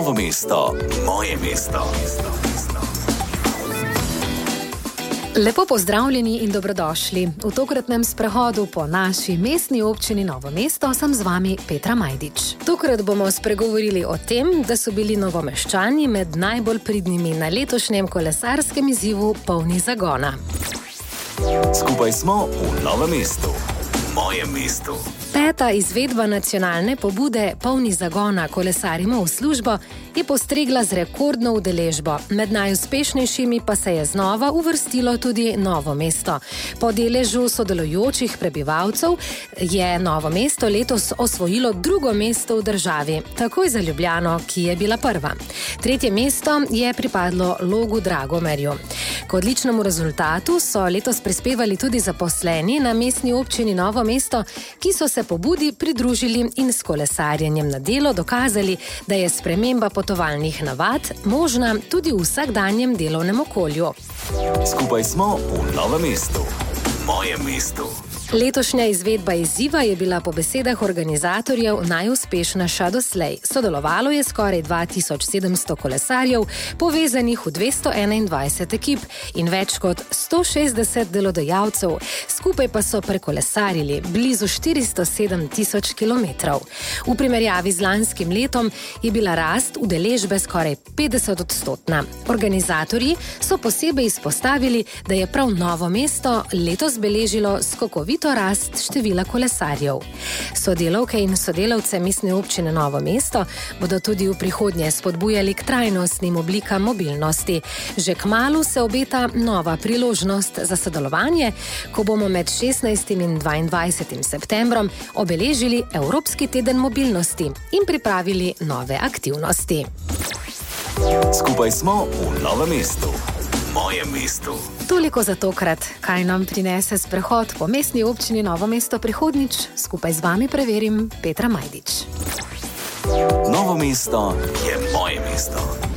Novo mesto, moje mesto. Lepo pozdravljeni in dobrodošli. V tokratnem sprehodu po naši mestni občini Novo mesto sem z vami Petra Majdič. Tokrat bomo spregovorili o tem, da so bili Novomeščani med najbolj pridnimi na letošnjem kolesarskem izzivu Polni zagona. Skupaj smo v Novem mestu, mojem mestu. 5. izvedba nacionalne pobude Polni zagona kolesarimo v službo je postregla z rekordno udeležbo. Med najuspešnejšimi pa se je znova uvrstilo tudi Novo mesto. Po deležu sodelujočih prebivalcev je Novo mesto letos osvojilo 2. mesto v državi, takoj za Ljubljano, ki je bila prva. 3. mesto je pripadlo Logu Dragomerju. K odličnemu rezultatu so letos prispevali tudi zaposleni na mestni občini Novo mesto, ki so se pobudi pridružili in s kolesarjenjem na delo dokazali, da je sprememba potovalnih navad možna tudi v vsakdanjem delovnem okolju. Skupaj smo v Novem mestu, mojem mestu. Letošnja izvedba izziva je bila po besedah organizatorjev najuspešnejša doslej. Sodelovalo je skoraj 2700 kolesarjev, povezanih v 221 ekip in več kot 160 delodajalcev. Skupaj pa so prekolesarili blizu 407 tisoč kilometrov. V primerjavi z lanskim letom je bila rast udeležbe skoraj 50-odstotna. Organizatorji so posebej izpostavili, da je prav Novo mesto letos beležilo skokovito rast števila kolesarjev. Sodelavke in sodelavce mestne občine Novo mesto bodo tudi v prihodnje spodbujali k trajnostnim oblikam mobilnosti. Že kmalu se obeta nova priložnost za sodelovanje, ko bomo med 16. in 22. septembrom obeležili Evropski teden mobilnosti in pripravili nove aktivnosti. Skupaj smo v Novem mestu, mojem mestu. Toliko za tokrat. Kaj nam prinese sprehod po mestni občini Novo mesto prihodnjič, skupaj z vami preverim Petra Majdič. Novo mesto je moje mesto.